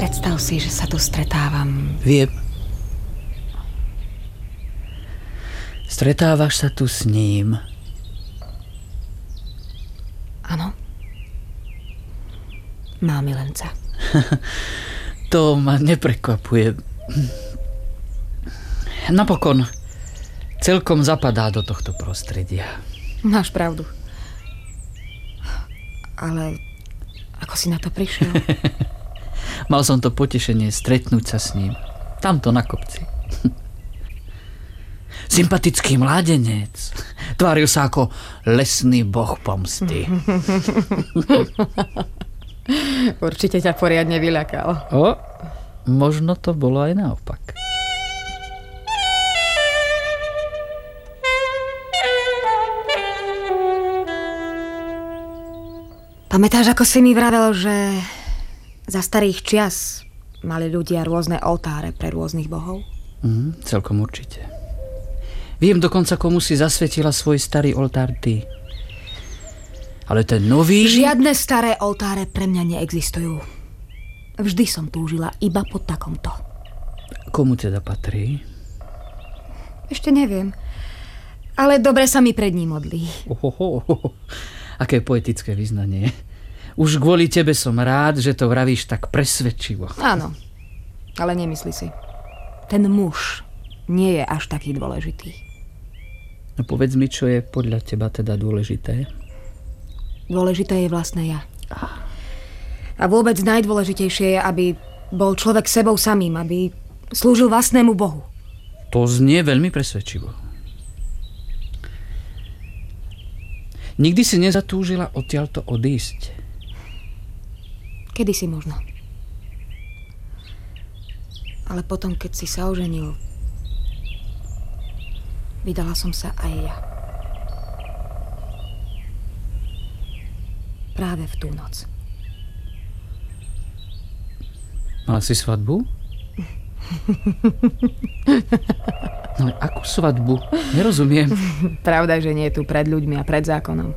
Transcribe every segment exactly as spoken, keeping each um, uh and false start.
Predstav si, že sa tu stretávam. Viem. Stretávaš sa tu s ním. Áno. Má milenca. To ma neprekvapuje. Napokon celkom zapadá do tohto prostredia. Máš pravdu. Ale ako si na to prišiel? Mal som to potešenie stretnúť sa s ním. Tamto na kopci. Sympatický mládenec. Tváril sa ako lesný boh pomsty. Určite ťa poriadne vyľakal. O, možno to bolo aj naopak. Pamätáš, ako si mi vravel, že za starých čias mali ľudia rôzne oltáre pre rôznych bohov? Mm, celkom určite. Viem dokonca, komu si zasvetila svoj starý oltár ty. Ale ten nový... Žiadne staré oltáre pre mňa neexistujú. Vždy som túžila iba po takomto. Komu teda patrí? Ešte neviem. Ale dobre sa mi pred ním modlí. Ohoho, aké poetické vyznanie. Už kvôli tebe som rád, že to vravíš tak presvedčivo. Áno, ale nemyslí si. Ten muž nie je až taký dôležitý. No povedz mi, čo je podľa teba teda dôležité? Dôležité je vlastné ja. A vôbec najdôležitejšie je, aby bol človek sebou samým, aby slúžil vlastnému Bohu. To znie veľmi presvedčivo. Nikdy si nezatúžila odtiaľto odísť? Kedysi možno. Ale potom, keď si sa oženil, vydala som sa aj ja. Práve v tú noc. Mala si svadbu? No akú svadbu? Nerozumiem. Pravda, že nie je tu pred ľuďmi a pred zákonom.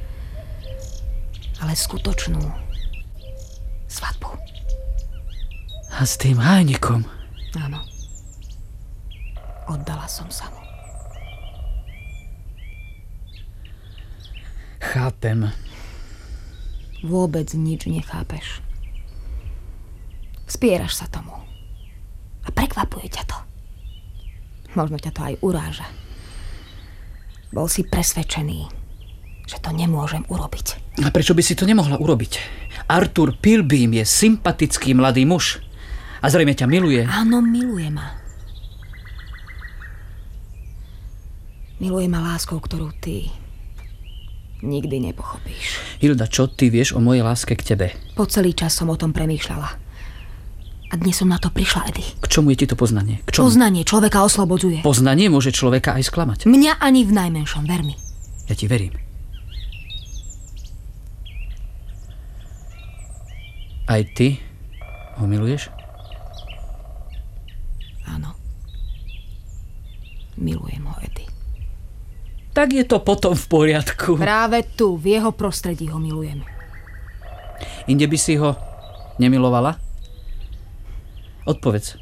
Ale skutočnú svadbu. A s tým hájnikom? Áno. Oddala som sa mu. Chápem. Vôbec nič nechápeš. Vspieraš sa tomu. A prekvapuje ťa to. Možno ťa to aj uráža. Bol si presvedčený, že to nemôžem urobiť. A prečo by si to nemohla urobiť? Arthur Pilbeam je sympatický mladý muž. A zrejme ťa miluje. Áno, miluje ma. Miluje ma láskou, ktorú ty nikdy nepochopíš. Hilda, čo ty vieš o mojej láske k tebe? Po celý čas som o tom premýšľala. A dnes som na to prišla, Eddie. K čomu je ti to poznanie? K čomu? Poznanie človeka oslobodzuje. Poznanie môže človeka aj sklamať. Mňa ani v najmenšom, ver mi. Ja ti verím. Aj ty ho miluješ? Áno. Milujem ho, Eddie. Tak je to potom v poriadku. Práve tu, v jeho prostredí ho milujem. Inde by si ho nemilovala? Odpovedz.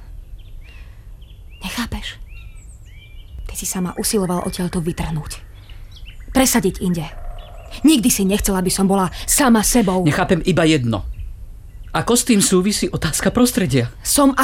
Nechápeš? Ty si sa ma usiloval odtiaľto vytrhnúť. Presadiť inde. Nikdy si nechcela, aby som bola sama sebou. Nechápem iba jedno. Ako s tým súvisí otázka prostredia? Som